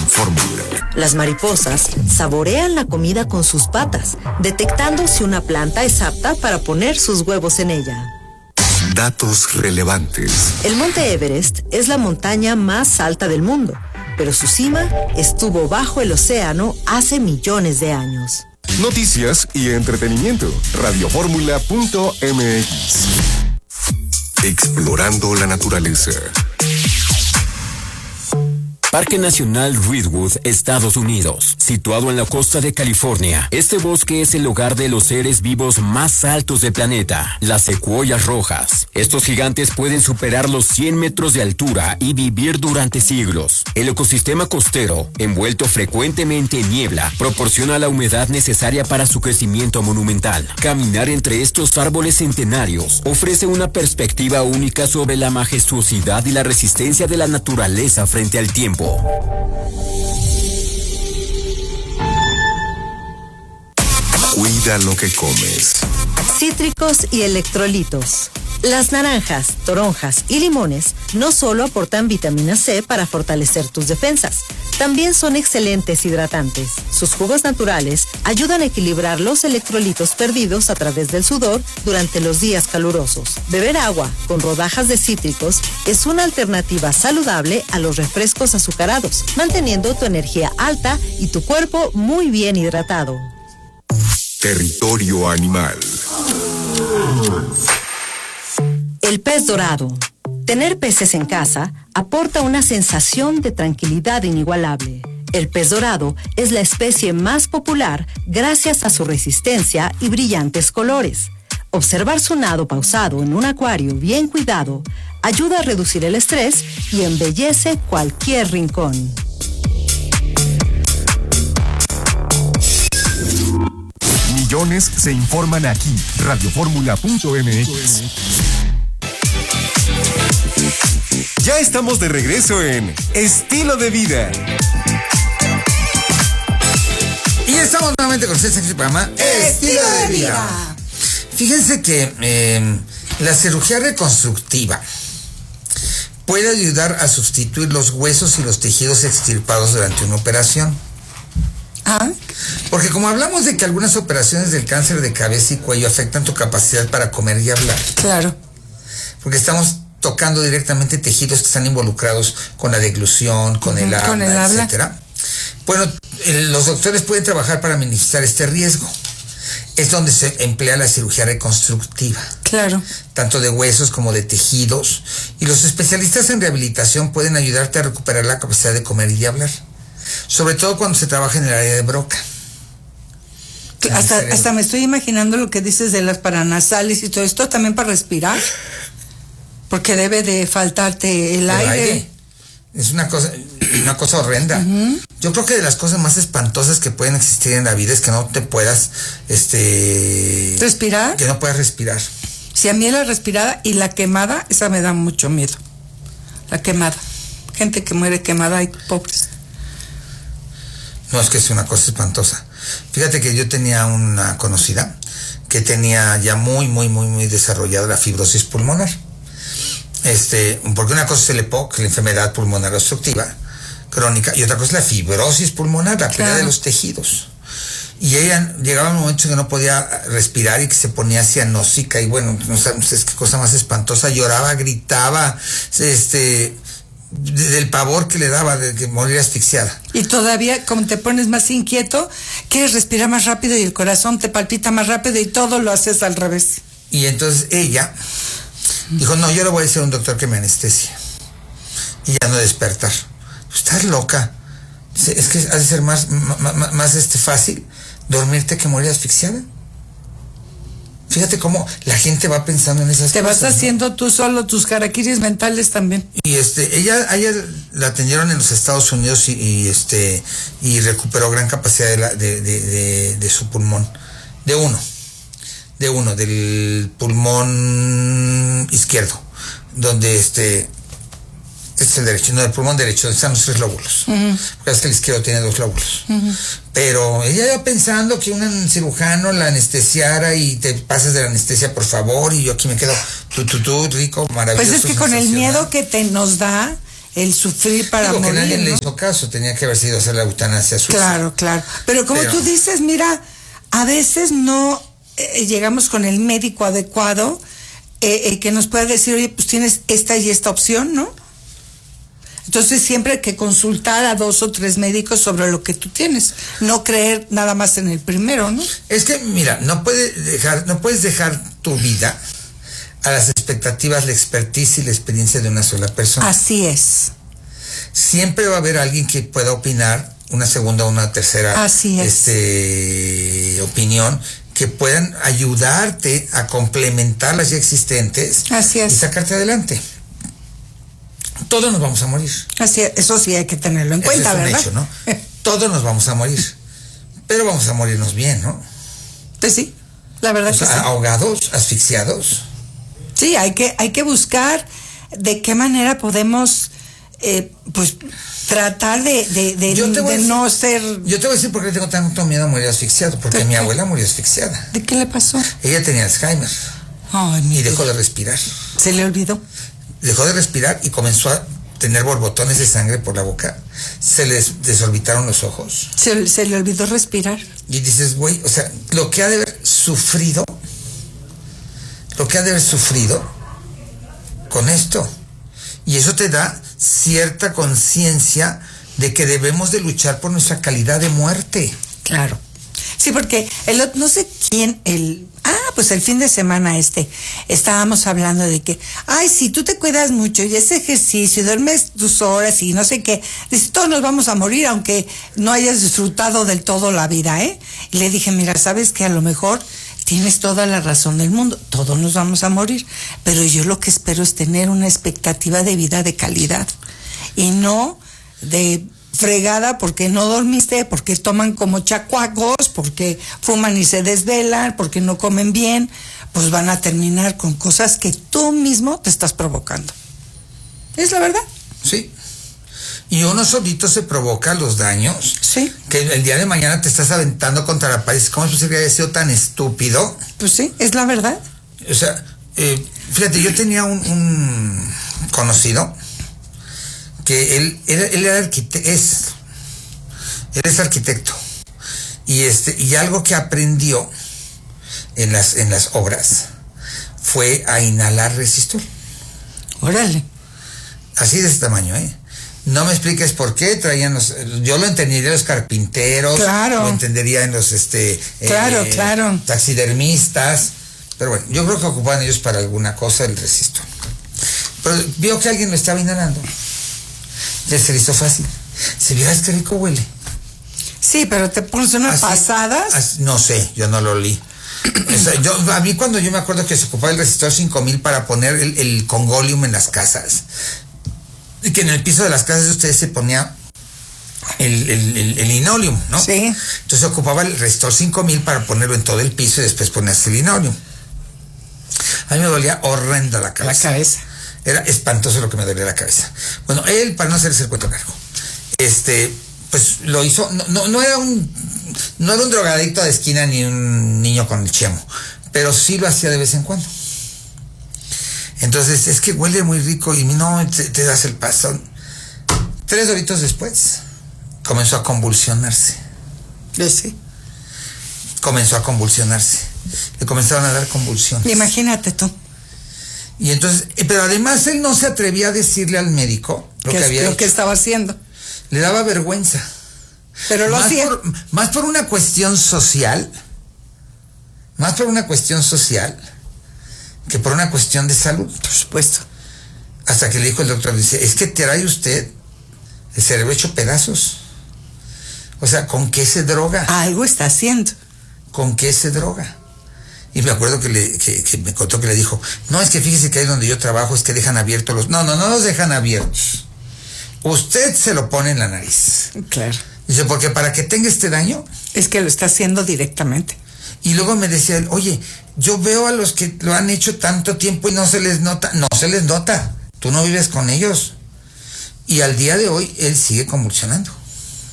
Fórmula. Las mariposas saborean la comida con sus patas, detectando si una planta es apta para poner sus huevos en ella. Datos relevantes. El Monte Everest es la montaña más alta del mundo, pero su cima estuvo bajo el océano hace millones de años. Noticias y entretenimiento. Radioformula.mx. Explorando la naturaleza. Parque Nacional Redwood, Estados Unidos, situado en la costa de California. Este bosque es el hogar de los seres vivos más altos del planeta, las secuoyas rojas. Estos gigantes pueden superar los 100 metros de altura y vivir durante siglos. El ecosistema costero, envuelto frecuentemente en niebla, proporciona la humedad necesaria para su crecimiento monumental. Caminar entre estos árboles centenarios ofrece una perspectiva única sobre la majestuosidad y la resistencia de la naturaleza frente al tiempo. Cuida lo que comes. Cítricos y electrolitos. Las naranjas, toronjas y limones no solo aportan vitamina C para fortalecer tus defensas, también son excelentes hidratantes. Sus jugos naturales ayudan a equilibrar los electrolitos perdidos a través del sudor durante los días calurosos. Beber agua con rodajas de cítricos es una alternativa saludable a los refrescos azucarados, manteniendo tu energía alta y tu cuerpo muy bien hidratado. Territorio animal. El pez dorado. Tener peces en casa aporta una sensación de tranquilidad inigualable. El pez dorado es la especie más popular gracias a su resistencia y brillantes colores. Observar su nado pausado en un acuario bien cuidado ayuda a reducir el estrés y embellece cualquier rincón. Millones se informan aquí. Radioformula.mx. Ya estamos de regreso en Estilo de Vida. Y estamos nuevamente con este programa Estilo de Vida. Fíjense que la cirugía reconstructiva puede ayudar a sustituir los huesos y los tejidos extirpados durante una operación. Porque como hablamos de que algunas operaciones del cáncer de cabeza y cuello afectan tu capacidad para comer y hablar. Claro. Porque estamos tocando directamente tejidos que están involucrados con la deglución, con el habla, etcétera. Bueno, los doctores pueden trabajar para minimizar este riesgo. Es donde se emplea la cirugía reconstructiva. Claro. Tanto de huesos como de tejidos. Y los especialistas en rehabilitación pueden ayudarte a recuperar la capacidad de comer y de hablar. Sobre todo cuando se trabaja en el área de Broca. Hasta me estoy imaginando lo que dices de las paranasales y todo esto, también para respirar. Porque debe de faltarte el aire. Es una cosa horrenda. Uh-huh. Yo creo que de las cosas más espantosas que pueden existir en la vida es que no te puedas ¿respirar? Que no puedas respirar. Si a mí la respirada y la quemada, esa me da mucho miedo. La quemada. Gente que muere quemada, hay pobres. No, es que es una cosa espantosa. Fíjate que yo tenía una conocida que tenía ya muy desarrollada la fibrosis pulmonar. Porque una cosa es el EPOC, la enfermedad pulmonar obstructiva crónica, y otra cosa es la fibrosis pulmonar, la pelea de los tejidos. Y ella llegaba un momento en que no podía respirar y que se ponía cianósica, y bueno, no sabes qué cosa más espantosa, lloraba, gritaba, del pavor que le daba de que morir asfixiada. Y todavía, como te pones más inquieto, quieres respirar más rápido y el corazón te palpita más rápido y todo lo haces al revés. Y entonces ella dijo, no, yo le voy a decir a un doctor que me anestesie y ya no despertar. Estás loca. Es que ha de ser más fácil dormirte que morir asfixiada. Fíjate cómo la gente va pensando en esas cosas. Te vas haciendo, ¿no? Tú solo tus jaraquiris mentales también. Y ella la atendieron en los Estados Unidos y recuperó gran capacidad de su pulmón. Del pulmón izquierdo, donde es el derecho, no, el pulmón derecho, donde están los 3 lóbulos. Uh-huh. Porque es que el izquierdo tiene 2 lóbulos. Uh-huh. Pero ella iba pensando que un cirujano la anestesiara y te pasas de la anestesia, por favor, y yo aquí me quedo rico, maravilloso. Pues es que con el miedo que nos da, el sufrir para Digo, morir. que nadie ¿no? le hizo caso, tenía que haber sido hacer la eutanasia suicida. Claro, claro. Pero como tú dices, mira, a veces no llegamos con el médico adecuado que nos pueda decir, oye, pues tienes esta y esta opción, ¿no? Entonces siempre hay que consultar a 2 o 3 médicos sobre lo que tú tienes, no creer nada más en el primero, ¿no? Es que, mira, no puedes dejar tu vida a las expectativas, la expertise y la experiencia de una sola persona. Así es. Siempre va a haber alguien que pueda opinar, una segunda o una tercera Así es. Opinión, que puedan ayudarte a complementar las ya existentes. Así es. Y sacarte adelante. Todos nos vamos a morir. Así es. Eso sí hay que tenerlo en cuenta, es un ¿verdad? hecho, ¿no? Todos nos vamos a morir. Pero vamos a morirnos bien, ¿no? Pues sí, la verdad O sea, que sí. ahogados, asfixiados. Sí, hay que buscar de qué manera podemos, pues, tratar de no ser... Yo te voy a decir por qué tengo tanto miedo a morir asfixiado. Porque mi abuela murió asfixiada. ¿De qué le pasó? Ella tenía Alzheimer. Ay, mi Y dejó Dios. de respirar. Se le olvidó. Dejó de respirar y comenzó a tener borbotones de sangre por la boca. Se les desorbitaron los ojos. Se le olvidó respirar. Y dices, güey, o sea, lo que ha de haber sufrido con esto. Y eso te da cierta conciencia de que debemos de luchar por nuestra calidad de muerte. Claro. Sí, porque no sé quién, pues el fin de semana estábamos hablando de que, ay, si tú te cuidas mucho y haces ejercicio y duermes tus horas y no sé qué, dice, todos nos vamos a morir aunque no hayas disfrutado del todo la vida, ¿eh? Y le dije, mira, sabes que a lo mejor tienes toda la razón del mundo, todos nos vamos a morir, pero yo lo que espero es tener una expectativa de vida de calidad y no de fregada porque no dormiste, porque toman como chacuacos, porque fuman y se desvelan, porque no comen bien, pues van a terminar con cosas que tú mismo te estás provocando. ¿Es la verdad? Sí. Y uno solito se provoca los daños. Sí. Que el día de mañana te estás aventando contra la pared. ¿Cómo es posible que haya sido tan estúpido? Pues sí, es la verdad. O sea, fíjate, yo tenía un conocido que él era arquitecto, él es arquitecto. Y algo que aprendió en las obras fue a inhalar resistor. Órale. Así de ese tamaño, ¿eh? No me expliques por qué traían yo lo entendería en los carpinteros, claro. Lo entendería en los claro. taxidermistas, pero bueno, yo creo que ocupaban ellos para alguna cosa el resistor. Pero vio que alguien lo estaba inhalando. Ya se le hizo fácil. Si vieras qué rico huele. Sí, pero te pones unas pasadas. No sé, yo no lo olí. O sea, a mí cuando yo me acuerdo que se ocupaba el resistor 5000 para poner el congolium en las casas, y que en el piso de las casas de ustedes se ponía el linoleum, ¿no? Sí. Entonces se ocupaba el resistor 5000 para ponerlo en todo el piso y después ponerse el linoleum. A mí me dolía horrenda la cabeza. La cabeza. Era espantoso lo que me dolía la cabeza. Bueno, él, para no hacerse el cuento largo, pues lo hizo, no era un drogadicto de esquina ni un niño con el chemo, pero sí lo hacía de vez en cuando. Entonces, es que huele muy rico y no te das el paso. 3 horitas después, comenzó a convulsionarse. Sí. Comenzó a convulsionarse. Le comenzaron a dar convulsiones. Imagínate tú. Y entonces, pero además él no se atrevía a decirle al médico lo que había hecho. Que estaba haciendo. Le daba vergüenza. Pero lo hacía. Más por una cuestión social. Más por una cuestión social que por una cuestión de salud. Por supuesto. Hasta que le dijo el doctor, dice, es que trae usted el cerebro hecho pedazos. O sea, ¿con qué se droga? Algo está haciendo. ¿Con qué se droga? Y me acuerdo que me contó que le dijo, no, es que fíjese que ahí donde yo trabajo es que dejan abiertos los... No los dejan abiertos. Usted se lo pone en la nariz. Claro. Dice, porque para que tenga este daño... Es que lo está haciendo directamente. Y luego me decía él, oye, yo veo a los que lo han hecho tanto tiempo y no se les nota. No se les nota. Tú no vives con ellos. Y al día de hoy, él sigue convulsionando.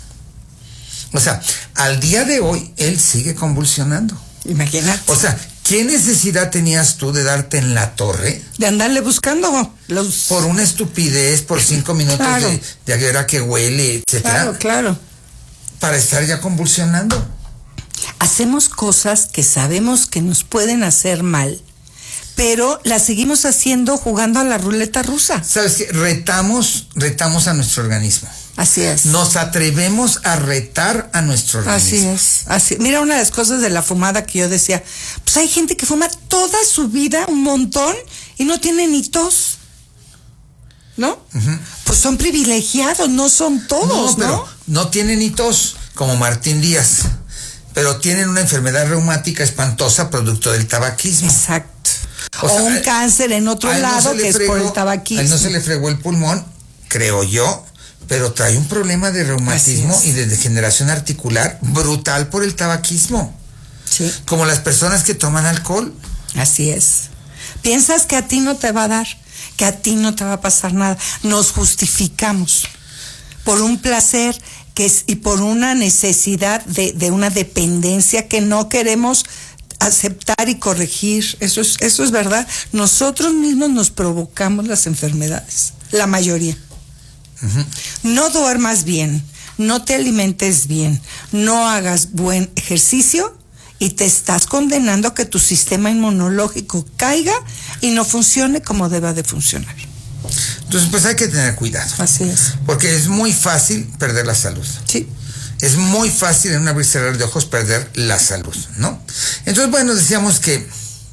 O sea, al día de hoy, él sigue convulsionando. Imagínate. O sea, ¿Qué necesidad tenías tú de darte en la torre? De andarle buscando los... Por una estupidez, por 5 minutos Claro. de a ver a qué huele, etcétera. Claro. Para estar ya convulsionando. Hacemos cosas que sabemos que nos pueden hacer mal, pero las seguimos haciendo jugando a la ruleta rusa. ¿Sabes qué? Retamos a nuestro organismo. Así es. Nos atrevemos a retar a nuestro organismo. Así. Mira, una de las cosas de la fumada que yo decía, pues hay gente que fuma toda su vida un montón y no tiene ni tos, ¿no? Uh-huh. Pues son privilegiados, no son todos, ¿no? Pero no tienen ni tos, como Martín Díaz, pero tienen una enfermedad reumática espantosa producto del tabaquismo. Exacto. O un cáncer en otro lado que es por el tabaquismo. A él no se le fregó el pulmón, creo yo, pero trae un problema de reumatismo y de degeneración articular brutal por el tabaquismo. Sí. Como las personas que toman alcohol. Así es. Piensas que a ti no te va a dar, que a ti no te va a pasar nada. Nos justificamos por un placer y por una necesidad de una dependencia que no queremos aceptar y corregir. Eso es verdad. Nosotros mismos nos provocamos las enfermedades, la mayoría. Uh-huh. No duermas bien, no te alimentes bien, no hagas buen ejercicio y te estás condenando a que tu sistema inmunológico caiga y no funcione como deba de funcionar. Entonces, pues hay que tener cuidado. Así es. Porque es muy fácil perder la salud. Sí. Es muy fácil en un abrir y cerrar de ojos perder la salud, ¿no? Entonces, bueno, decíamos que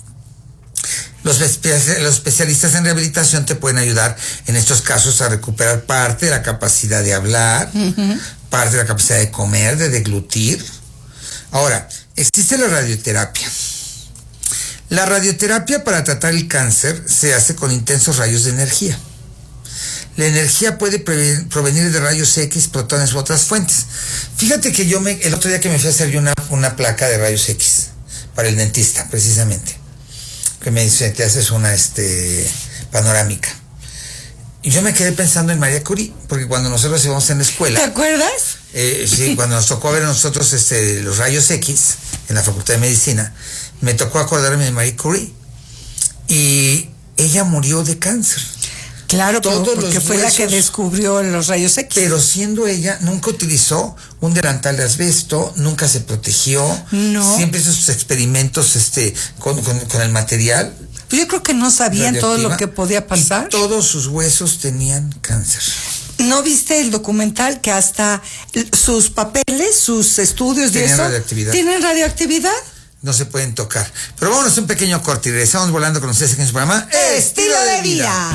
los especialistas en rehabilitación te pueden ayudar en estos casos a recuperar parte de la capacidad de hablar, uh-huh, parte de la capacidad de comer, de deglutir. Ahora, existe la radioterapia. La radioterapia para tratar el cáncer se hace con intensos rayos de energía. La energía puede provenir de rayos X, protones u otras fuentes. Fíjate que el otro día que me fui a hacer yo una placa de rayos X para el dentista, precisamente, que me dice, te haces una panorámica. Y yo me quedé pensando en María Curie, porque cuando nosotros íbamos en la escuela... ¿Te acuerdas? Sí, cuando nos tocó ver a nosotros los rayos X en la Facultad de Medicina, me tocó acordarme de Marie Curie. Y ella murió de cáncer. Claro, porque fue la que descubrió los rayos X. Pero siendo ella, nunca utilizó un delantal de asbesto, nunca se protegió. No. Siempre hizo sus experimentos con el material. Yo creo que no sabían todo lo que podía pasar. Y todos sus huesos tenían cáncer. ¿No viste el documental que hasta sus papeles, sus estudios de eso tienen radioactividad? No se pueden tocar. Pero vámonos a un pequeño corte y regresamos volando con ustedes en su programa Estilo de Vida.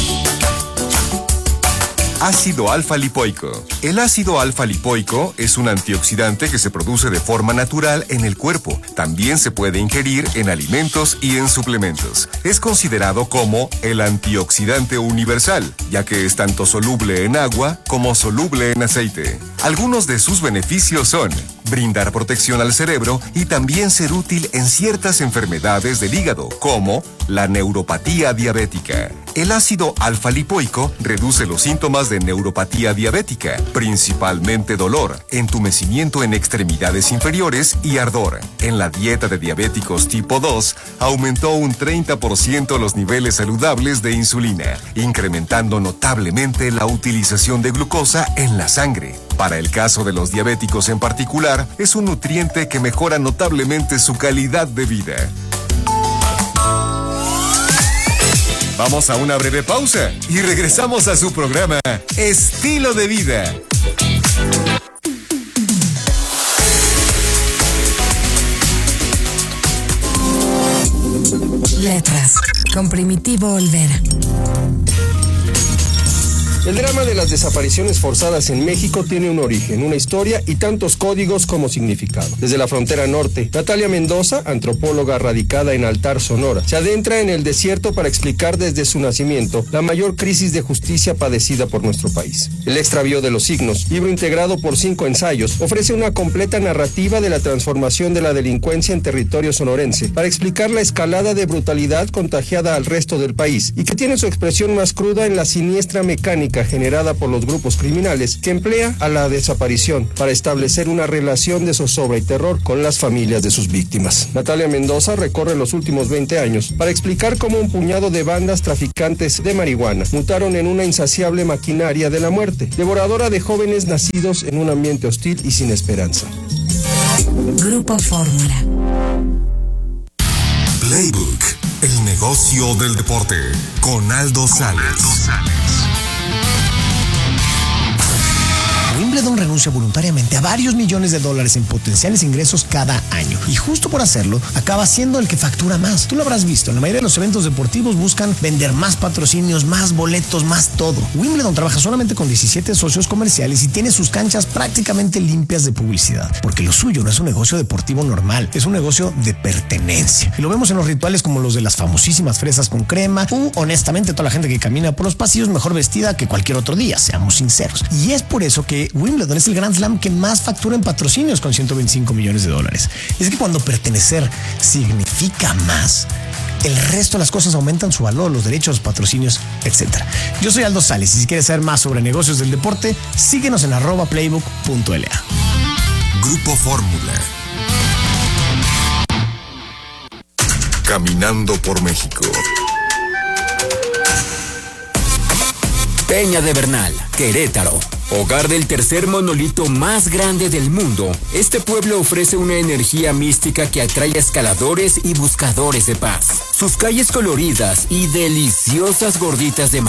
Ácido alfa-lipoico. El ácido alfa-lipoico es un antioxidante que se produce de forma natural en el cuerpo. También se puede ingerir en alimentos y en suplementos. Es considerado como el antioxidante universal, ya que es tanto soluble en agua como soluble en aceite. Algunos de sus beneficios son brindar protección al cerebro y también ser útil en ciertas enfermedades del hígado, como la neuropatía diabética. El ácido alfa-lipoico reduce los síntomas de neuropatía diabética, principalmente dolor, entumecimiento en extremidades inferiores y ardor. En la dieta de diabéticos tipo 2, aumentó un 30% los niveles saludables de insulina, incrementando notablemente la utilización de glucosa en la sangre. Para el caso de los diabéticos en particular, es un nutriente que mejora notablemente su calidad de vida. Vamos a una breve pausa y regresamos a su programa Estilo de Vida. Letras, con Primitivo Olvera. El drama de las desapariciones forzadas en México tiene un origen, una historia y tantos códigos como significado. Desde la frontera norte, Natalia Mendoza, antropóloga radicada en Altar, Sonora, se adentra en el desierto para explicar desde su nacimiento la mayor crisis de justicia padecida por nuestro país. El extravío de los signos, libro integrado por 5 ensayos, ofrece una completa narrativa de la transformación de la delincuencia en territorio sonorense para explicar la escalada de brutalidad contagiada al resto del país y que tiene su expresión más cruda en la siniestra mecánica técnica generada por los grupos criminales que emplea a la desaparición para establecer una relación de zozobra y terror con las familias de sus víctimas. Natalia Mendoza recorre los últimos 20 años para explicar cómo un puñado de bandas traficantes de marihuana mutaron en una insaciable maquinaria de la muerte, devoradora de jóvenes nacidos en un ambiente hostil y sin esperanza. Grupo Fórmula. Playbook, el negocio del deporte, con Aldo Sales. Wimbledon renuncia voluntariamente a varios millones de dólares en potenciales ingresos cada año. Y justo por hacerlo, acaba siendo el que factura más. Tú lo habrás visto, en la mayoría de los eventos deportivos buscan vender más patrocinios, más boletos, más todo. Wimbledon trabaja solamente con 17 socios comerciales y tiene sus canchas prácticamente limpias de publicidad. Porque lo suyo no es un negocio deportivo normal, es un negocio de pertenencia. Y lo vemos en los rituales como los de las famosísimas fresas con crema, honestamente toda la gente que camina por los pasillos mejor vestida que cualquier otro día, seamos sinceros. Y es por eso que Wimbledon es el Grand Slam que más factura en patrocinios con 125 millones de dólares. Es que cuando pertenecer significa más, el resto de las cosas aumentan su valor, los derechos, patrocinios, etc. Yo soy Aldo Sales y si quieres saber más sobre negocios del deporte, síguenos en @playbook.la. Grupo Fórmula. Caminando por México. Peña de Bernal, Querétaro. Hogar del tercer monolito más grande del mundo, este pueblo ofrece una energía mística que atrae a escaladores y buscadores de paz. Sus calles coloridas y deliciosas gorditas de maíz